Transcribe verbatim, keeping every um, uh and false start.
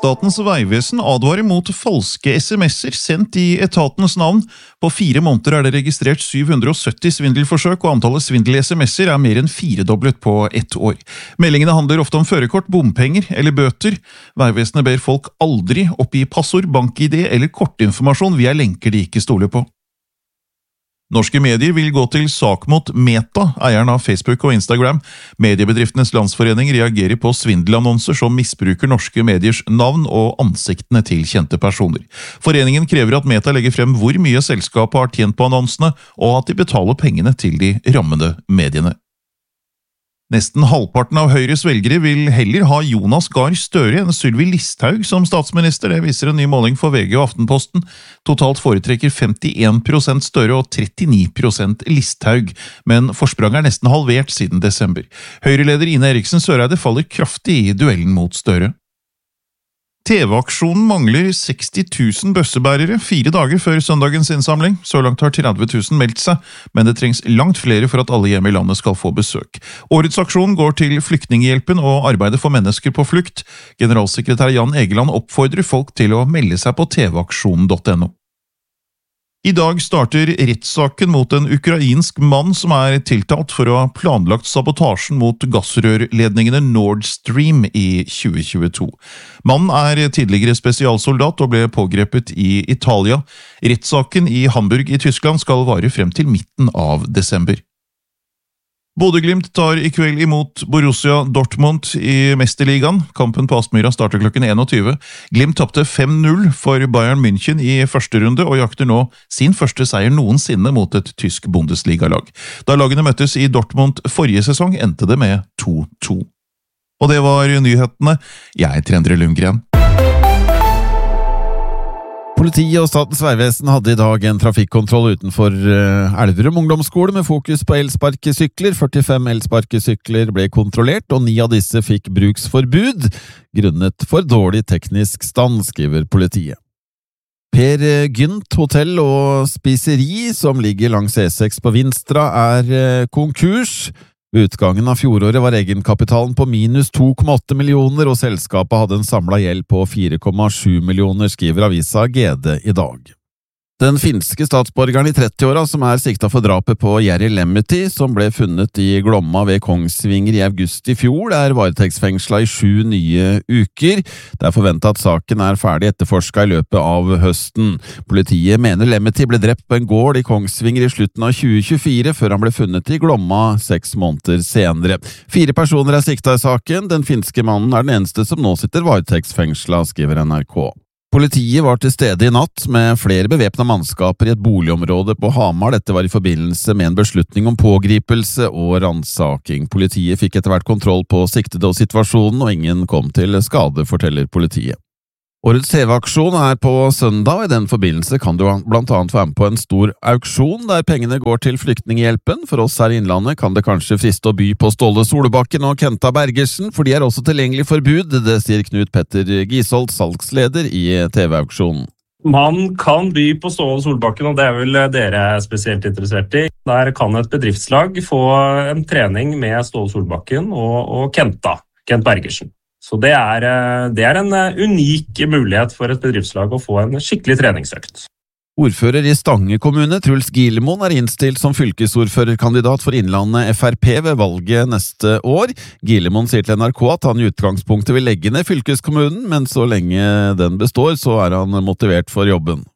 Statens vegvesen advarer mot falske sms'er sendt i etatens navn. På fire måneder er det registrert syv hundre og sytti svindelforsøk, og antallet svindel-sms'er er mer enn firedoblet på ett år. Meldingene handler ofte om førerkort, bompenger eller bøter. Vegvesenet ber folk aldri oppgi passord, bank-I D eller kortinformasjon via lenker de ikke stoler på. Norske medier vil gå til sak mot Meta, eieren av Facebook og Instagram. Mediebedriftenes landsforening reagerer på svindelannonser som misbruker norske mediers navn og ansiktene til kjente personer. Foreningen krever at Meta legger frem hvor mye selskapet har tjent på annonsene, og at de betaler pengene til de rammede mediene. Nesten halvparten av Høyres velgere vil heller ha Jonas Gahr Støre enn Sylvi Listhaug som statsminister. Det viser en ny måling for V G og Aftenposten. Totalt foretrekker femtien prosent Støre og trettini prosent Listhaug, men forspranget er nesten halvert siden desember. Høyreleder Ine Eriksen Søreide faller kraftig i duellen mot Støre. T V-aksjonen mangler seksti tusen bøssebærere fire dager før søndagens innsamling. Så langt har tretti tusen meldt seg, men det trengs langt flere for at alle hjem i landet skal få besøk. Årets aksjon går til Flyktninghjelpen og arbeidet for mennesker på flukt. Generalsekretær Jan Egeland oppfordrer folk til å melde seg på tvaksjonen punktum no. I dag starter rettssaken mot en ukrainsk mann som er tiltalt for å ha planlagt sabotasjen mot gassrørledningene Nord Stream i tjue tjueto. Mannen er tidligere spesialsoldat og ble pågrepet i Italia. Rettssaken i Hamburg i Tyskland skal vare frem til midten av desember. Bodø/Glimt tar i kveld imot Borussia Dortmund i Mesterligaen. Kampen på Aspmyra starter klokken tjueen. Glimt tapte fem null for Bayern München i første runde og jakter nå sin første seier noensinne mot et tysk Bundesliga-lag. Da lagene møttes i Dortmund forrige sesong endte det med to to. Og det var nyhetene. Jeg heter Endre Lundgren. Politiet og Statens vegvesen hadde i dag en trafikkontroll utenfor Elverum ungdomsskole med fokus på elsparkesykler. førtifem elsparkesykler ble kontrollert, og ni av disse fikk bruksforbud, grunnet for dårlig teknisk stand, skriver politiet. Per Gynt hotell og spiseri, som ligger langs E seks på Vinstra, er konkurs. Ved utgangen av fjoråret var egenkapitalen på minus to komma åtte millioner, og selskapet hadde en samlet gjeld på fire komma sju millioner, skriver avisa G D i dag. Den finske statsborgeren i trettiåra som er sikta for drapet på Jari Lemmetti, som ble funnet i Glomma ved Kongsvinger i august i fjor, er varetektsfengsla i sju nye uker. Det er forventet at saken er ferdig etterforsket i løpet av høsten. Politiet mener Lemmetti ble drept på en gård i Kongsvinger i slutten av tjue tjuefire, før han ble funnet i Glomma seks måneder senere. Fire personer er sikta i saken. Den finske mannen er den eneste som nå sitter varetektsfengsla, skriver N R K. Politiet var til stede i natt med flere bevæpnede mannskaper i et boligområde på Hamar. Dette var i forbindelse med en beslutning om pågripelse og ransaking. Politiet fikk etter hvert kontroll på siktede og situasjonen, og ingen kom til skade, forteller politiet. Årets T V-aksjon er på søndag, og i den forbindelse kan du blant annet være med på en stor auksjon der pengene går til Flyktninghjelpen. For oss her i Innlandet kan det kanskje friste å by på Ståle Solbakken og Kenta Bergersen, for de er også tilgjengelig for bud, det sier Knut Petter Gisholt, salgsleder i T V-auksjonen. Man kan by på Ståle Solbakken, og det er vel dere spesielt interessert i. Der kan et bedriftslag få en trening med Ståle Solbakken og, og Kenta, Kent Bergersen. Så det er, det er en unik mulighet for et bedriftslag å få en skikkelig treningsøkt. Ordfører i Stange kommune, Truls Gilemoen, er innstilt som fylkesordførerkandidat for Innlandet F R P ved valget neste år. Gilemoen sier til N R K at han i utgangspunktet vil legge ned fylkeskommunen, men så lenge den består, så er han motivert for jobben.